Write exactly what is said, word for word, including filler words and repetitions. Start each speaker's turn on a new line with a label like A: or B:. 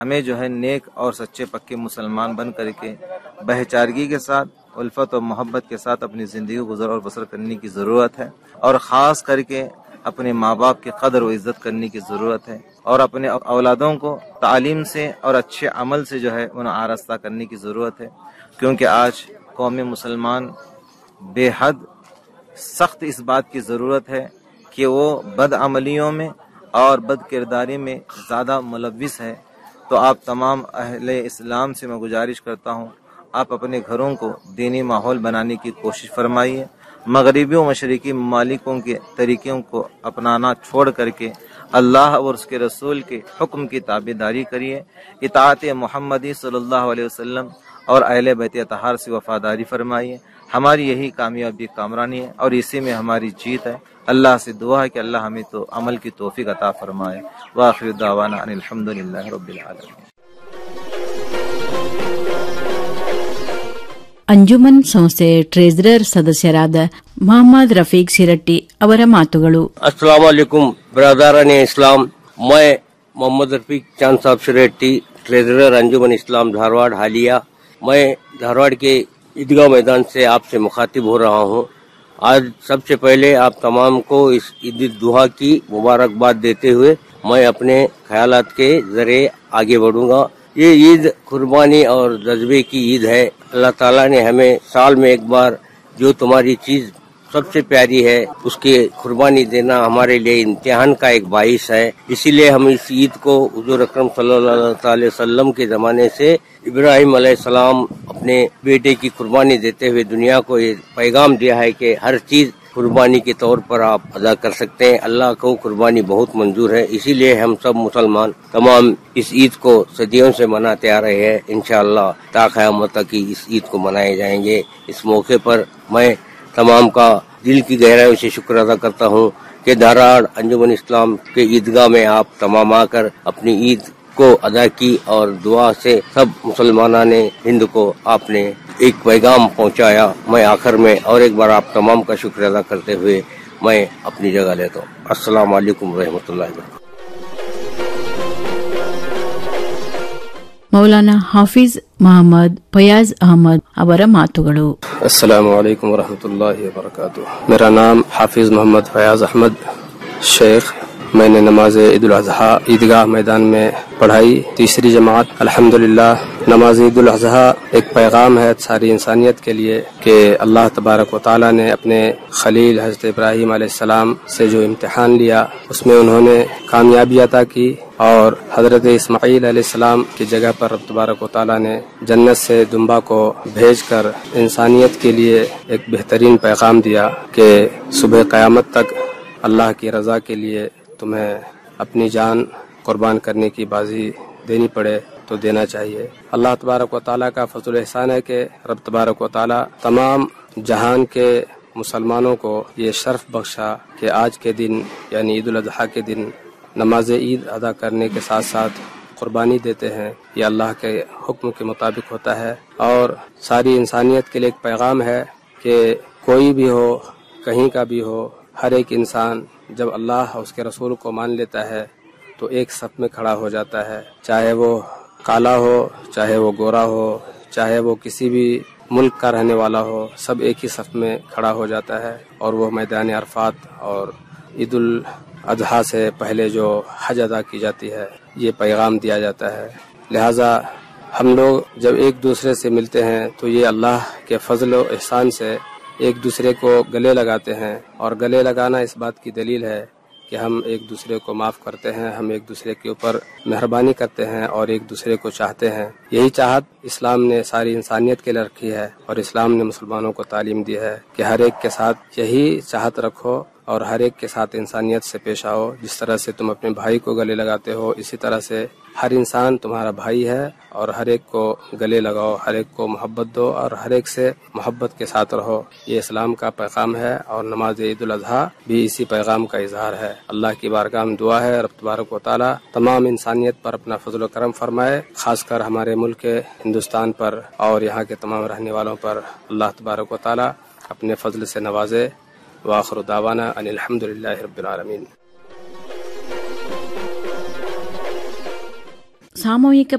A: ہمیں جو ہے نیک اور سچے پکے مسلمان بن کر کے بہ چارگی کے ساتھ الفت و محبت کے ساتھ اپنی زندگی گزر اور بسر کرنے کی ضرورت ہے، اور خاص کر کے اپنے ماں باپ کی قدر و عزت کرنے کی ضرورت ہے، اور اپنے اولادوں کو تعلیم سے اور اچھے عمل سے جو ہے انہیں آراستہ کرنے کی ضرورت ہے، کیونکہ آج قوم مسلمان بے حد سخت اس بات کی ضرورت ہے کہ وہ بد عملیوں میں اور بد کرداری میں زیادہ ملوث ہے۔ تو آپ تمام اہل اسلام سے میں گزارش کرتا ہوں، آپ اپنے گھروں کو دینی ماحول بنانے کی کوشش فرمائیے، مغربی و مشرقی ممالکوں کے طریقوں کو اپنانا چھوڑ کر کے اللہ اور اس کے رسول کے حکم کی تابعداری کریے، اطاعت محمدی صلی اللہ علیہ وسلم اور اہل بیت اطہار سے وفاداری فرمائیے۔ ہماری یہی کامیابی کامرانی ہے اور اسی میں ہماری جیت ہے۔ اللہ سے دعا ہے کہ اللہ ہمیں تو عمل کی توفیق عطا فرمائے۔ وآخر دعوانا ان الحمد للہ رب العالمین۔
B: ಅಂಜುಮನ್ ಸಂಸ್ಥೆ ಟ್ರೆಜರರ್ ಸದಸ್ಯರಾದ ಮೊಹಮ್ಮದ್ ರಫೀಕ್ ಸಿರಟ್ಟಿ ಅವರ ಮಾತುಗಳು.
C: अस्सलाम वालेकुम ब्रदरान इस्लाम, मैं मोहम्मद रफीक चांद साहब सिरट्टी, ट्रेजरर अंजुमन इस्लाम धारवाड़ हालिया। मैं धारवाड़ के ईदगाह मैदान से आपसे मुखातिब हो रहा हूँ। आज सबसे पहले आप तमाम को इस ईद दुहा की मुबारकबाद देते हुए मैं अपने ख्यालात के जरिए आगे बढ़ूंगा। ये ईद कुर्बानी और जज्बे की ईद है। अल्लाह ताला ने हमें साल में एक बार जो तुम्हारी चीज सबसे प्यारी है उसकी कुर्बानी देना हमारे लिए इम्तिहान का एक बाइस है। इसीलिए हम इस ईद को हुजूर अकरम सल्लल्लाहु अलैहि वसल्लम के जमाने से इब्राहिम अलैहिस्सलाम अपने बेटे की कुर्बानी देते हुए दुनिया को ये पैगाम दिया है कि हर चीज कुर्बानी के तौर पर आप अदा कर सकते हैं। अल्लाह को कुर्बानी बहुत मंजूर है। इसीलिए हम सब मुसलमान तमाम इस ईद को सदियों से मनाते आ रहे हैं। इंशाअल्लाह ता क़यामत तक की इस ईद को मनाए जाएंगे। इस मौके पर मैं तमाम का दिल की गहराइयों से शुक्र अदा करता हूँ कि धारवाड़ अंजुमन इस्लाम के ईदगाह में आप तमाम आकर अपनी ईद को अदा की और दुआ से सब मुसलमाना ने हिंद को आपने एक पैगाम पहुंचाया। मैं आखिर में और एक बार आप तमाम का शुक्र अदा करते हुए मैं अपनी जगह लेता हूँ। अस्सलाम वालेकुम रहमतुल्लाहि व बरकातहू।
B: ಮೌಲಾನಾ ಹಾಫಿಜ್ ಮೊಹಮ್ಮದ್ ಫಯಾಜ್ ಅಹಮದ್ ಅವರ ಮಾತುಗಳು.
D: अस्सलाम वालेकुम रहमतुल्लाहि व बरकातहू। मेरा नाम हाफिज मोहम्मद फयाज अहमद शेख। मैंने नमाज ईद उल अज़हा ईदगाह मैदान में पढ़ाई, तीसरी जमात। अल्हम्दुलिल्लाह नमाज ईद उल अज़हा एक पैगाम है सारी इंसानियत के लिए कि अल्लाह तबारक व तआला ने अपने खलील हज़रत इब्राहीम अलैहिस्सलाम से जो इम्तिहान लिया उसमें उन्होंने कामयाबी अता की और हज़रत इस्माईल अलैहिस्सलाम की जगह पर रब तबारक व तआला ने जन्नत से दुम्बा को भेजकर इंसानियत के लिए एक बेहतरीन पैगाम दिया कि सुबह क़यामत तक अल्लाह की रज़ा के लिए तुम्हें अपनी जान कुर्बान करने की बाजी देनी पड़े तो देना चाहिए। अल्लाह तबारक व तआला का फज़ल एहसान है कि रब तबारक व तआला तमाम जहान के मुसलमानों को ये शर्फ बख्शा कि आज के दिन यानी ईद उल अज़हा के दिन नमाज ईद अदा करने के साथ साथ कुर्बानी देते हैं। ये अल्लाह के हुक्म के मुताबिक होता है और सारी इंसानियत के लिए एक पैगाम है कि कोई भी हो, कहीं का भी हो, हर एक इंसान जब अल्लाह और उसके रसूल को मान लेता है तो एक सफ में खड़ा हो जाता है, चाहे वो काला हो, चाहे वो गोरा हो, चाहे वो किसी भी मुल्क का रहने वाला हो, सब एक ही सफ में खड़ा हो जाता है और वो मैदान अरफात और ईद उल अज़हा से पहले जो हज अदा की जाती है ये पैगाम दिया जाता है। लिहाजा हम लोग जब एक दूसरे से मिलते हैं तो ये अल्लाह के फजल और एहसान से एक दूसरे को गले लगाते हैं और गले लगाना इस बात की दलील है कि हम एक दूसरे को माफ़ करते हैं, हम एक दूसरे के ऊपर मेहरबानी करते हैं और एक दूसरे को चाहते हैं। यही चाहत इस्लाम ने सारी इंसानियत के लिए रखी है और इस्लाम ने मुसलमानों को तालीम दी है कि हर एक के साथ यही चाहत रखो और हर एक के साथ इंसानियत से पेश आओ। जिस तरह से तुम अपने भाई को गले लगाते हो इसी तरह से हर इंसान तुम्हारा भाई है और हर एक को गले लगाओ, हर एक को मोहब्बत दो और हर एक से मोहब्बत के साथ रहो। ये इस्लाम का पैगाम है और नमाज ईद उल अज़हा भी इसी पैगाम का इजहार है। अल्लाह की बारगाह में दुआ है रब तबारक व तआला तमाम इंसानियत पर अपना फजल व करम फरमाए, खासकर हमारे मुल्क हिंदुस्तान पर और यहाँ के तमाम रहने वालों पर अल्लाह तबारक व तआला अपने फजल से नवाजे। वाखिर दावाना अनिल हम्दुलिल्लाहि रब्बिल आलमीन।
B: సామూహిక